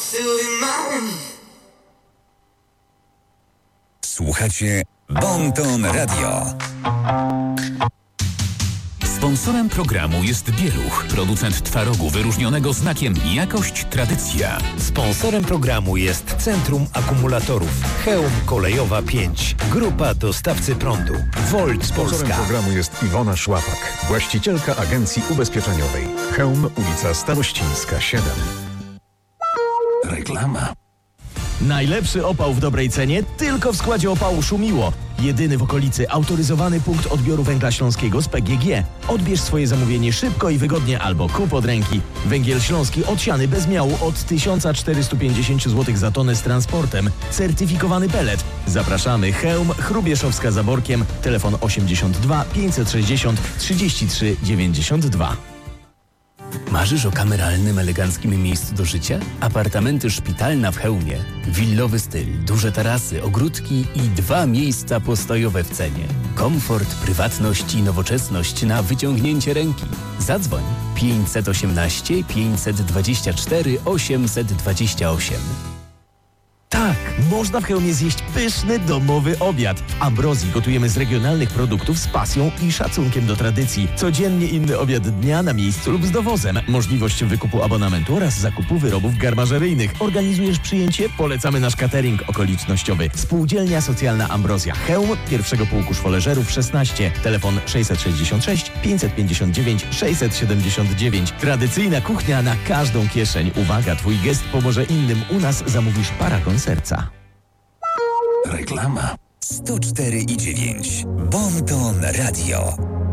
Słuchacie Bon Ton Radio. Sponsorem programu jest Bieluch, producent twarogu wyróżnionego znakiem jakość tradycja. Sponsorem programu jest Centrum Akumulatorów Chełm Kolejowa 5, grupa dostawcy prądu Volt Polska. Sponsorem programu jest Iwona Szłapak, właścicielka agencji ubezpieczeniowej. Chełm, ulica Starościńska 7. Reklama. Najlepszy opał w dobrej cenie tylko w składzie opału Szumiło. Jedyny w okolicy autoryzowany punkt odbioru węgla śląskiego z PGG. Odbierz swoje zamówienie szybko i wygodnie albo kup od ręki. Węgiel śląski odsiany bez miału od 1450 zł za tonę z transportem. Certyfikowany pelet. Zapraszamy. Chełm, Chrubieszowska za Borkiem. Telefon 82 560 33 92. Marzysz o kameralnym, eleganckim miejscu do życia? Apartamenty Szpitalna w Chełmie. Willowy styl, duże tarasy, ogródki i 2 miejsca postojowe w cenie. Komfort, prywatność i nowoczesność na wyciągnięcie ręki. Zadzwoń 518 524 828. Tak, można w Chełmie zjeść pyszny, domowy obiad. W Ambrozji gotujemy z regionalnych produktów z pasją i szacunkiem do tradycji. Codziennie inny obiad dnia na miejscu lub z dowozem. Możliwość wykupu abonamentu oraz zakupu wyrobów garmażeryjnych. Organizujesz przyjęcie? Polecamy nasz catering okolicznościowy. Spółdzielnia Socjalna Ambrozja Chełm, 1. Pułku Szwoleżerów 16. Telefon 666 559 679. Tradycyjna kuchnia na każdą kieszeń. Uwaga, twój gest pomoże innym. U nas zamówisz paragon serca. Reklama. 104,9. Bon Ton Radio.